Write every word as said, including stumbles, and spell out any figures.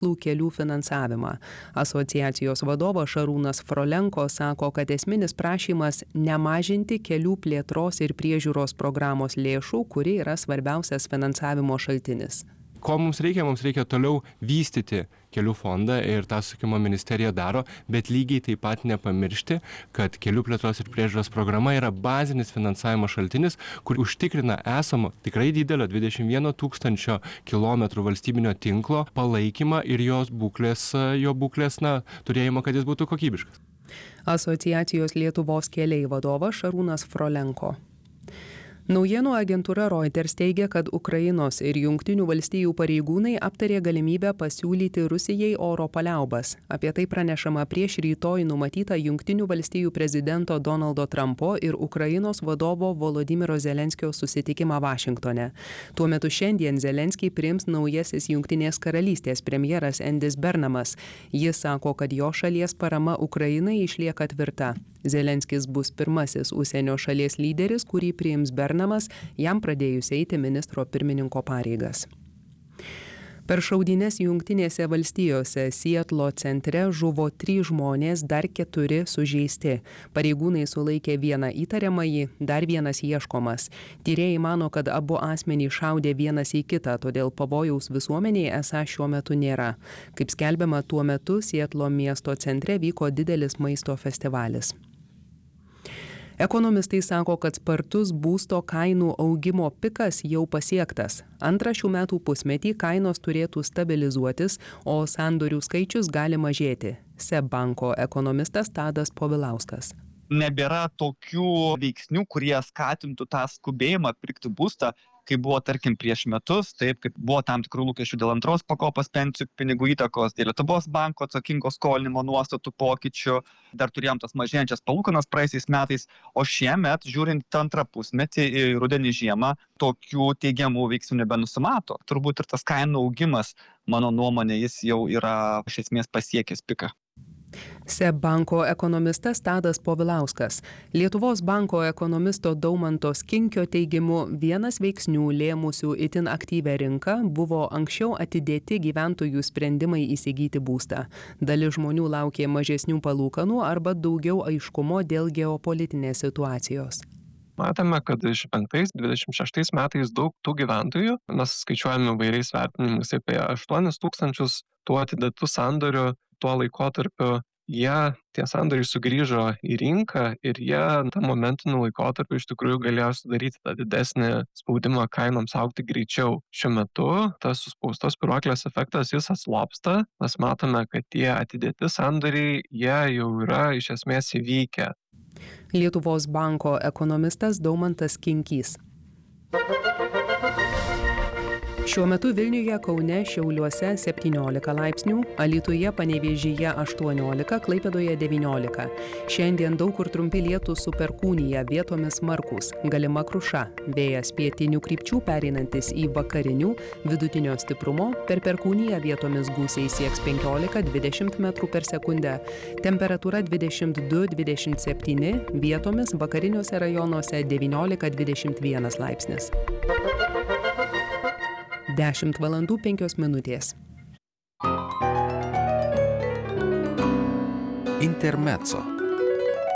kelių finansavimą. Asociacijos vadovas Šarūnas Frolenko sako, kad esminis prašymas nemažinti kelių plėtros ir priežiūros programos lėšų, kuri yra svarbiausias finansavimo šaltinis. Ko mums reikia? Mums reikia toliau vystyti kelių fondą ir tą susisiekimo ministerija daro, bet lygiai taip pat nepamiršti, kad kelių plėtros ir priežiūros programa yra bazinis finansavimo šaltinis, kur užtikrina esamo tikrai didelio dvidešimt vieno tūkstančio kilometrų valstybinio tinklo palaikymą ir jos būklės, jo būklės, na, turėjimo, kad jis būtų kokybiškas. Asociacijos Lietuvos keliai vadovas Šarūnas Frolenko. Naujienų agentūra Reuters teigia, kad Ukrainos ir Jungtinių valstijų pareigūnai aptarė galimybę pasiūlyti Rusijai oro paliaubas. Apie tai pranešama prieš rytoj numatytą Jungtinių valstijų prezidento Donaldo Trumpo ir Ukrainos vadovo Volodymyro Zelenskio susitikimą Vašingtone. Tuo metu šiandien Zelenskį priims naujasis Jungtinės karalystės premjeras Endis Bernamas. Jis sako, kad jo šalies parama Ukrainai išlieka tvirta. Zelenskis bus pirmasis užsienio šalies lyderis, kurį priims Bernamas, jam pradėjus eiti ministro pirmininko pareigas. Per šaudynes Jungtinėse valstijose Sietlo centre žuvo trys žmonės, dar keturi sužeisti. Pareigūnai sulaikė vieną įtariamąjį, dar vienas ieškomas. Tyrėjai mano, kad abu asmenys šaudė vienas į kitą, todėl pavojaus visuomeniai esą šiuo metu nėra. Kaip skelbiama, tuo metu Sietlo miesto centre vyko didelis maisto festivalis. Ekonomistai sako, kad spartus būsto kainų augimo pikas jau pasiektas. Antrą šių metų pusmetį kainos turėtų stabilizuotis, o sandorių skaičius gali mažėti. SEB banko ekonomistas Tadas Povilauskas. Nebėra tokių veiksnių, kurie skatintų tą skubėjimą pirkti būstą, kaip buvo, tarkim, prieš metus, taip, kaip buvo tam tikrų lūkesčių dėl antros pakopos pensijų pinigų įtakos, dėl Lietuvos banko atsakingo skolinimo nuostatų pokyčių, dar turėjom tas mažėjančias palūkanas praeisiais metais, o šiemet, žiūrint antrą pusmetį į rudenį žiemą, tokių teigiamų veiksnių nebenusimato. Turbūt ir tas kainų augimas, mano nuomonė, jis jau yra iš esmės pasiekęs piką. SEB banko ekonomistas Tadas Povilauskas. Lietuvos banko ekonomisto Daumanto Skinkio teigimu, vienas veiksnių lėmusių itin aktyvią rinką buvo anksčiau atidėti gyventojų sprendimai įsigyti būstą. Dalis žmonių laukė mažesnių palūkanų arba daugiau aiškumo dėl geopolitinės situacijos. Matome, kad dvidešimt penktais dvidešimt šeštais metais daug tų gyventojų, mes skaičiuojame vairiais vertinimais apie aštuonis tūkstančius tų atidėtų sandorių tuo laikotarpiu, jie tie sandoriai sugrįžo į rinką ir jie tą momentiniu laikotarpiu iš tikrųjų galėjo sudaryti tą didesnį spaudimą kainoms augti greičiau. Šiuo metu tas suspaustos spyruoklės efektas jis atslopsta, mes matome, kad tie atidėti sandoriai jie jau yra iš esmės įvykę. Lietuvos banko ekonomistas Daumantas Kinkys. Šiuo metu Vilniuje, Kaune, Šiauliuose septyniolika laipsnių, Alytuje, Panevėžyje aštuoniolika, Klaipėdoje devyniolika. Šiandien daug kur trumpi lietūs su perkūnija, vietomis smarkūs, galima kruša. Vėjas pietinių krypčių pereinantis į vakarinių, vidutinio stiprumo, per perkūniją vietomis gūsiai sieks penkiolika dvidešimt metrų per sekundę. Temperatūra dvidešimt du dvidešimt septyni, vietomis vakariniuose rajonuose devyniolika dvidešimt vienas laipsnis. dešimt valandų penkios minutės. Intermezzo.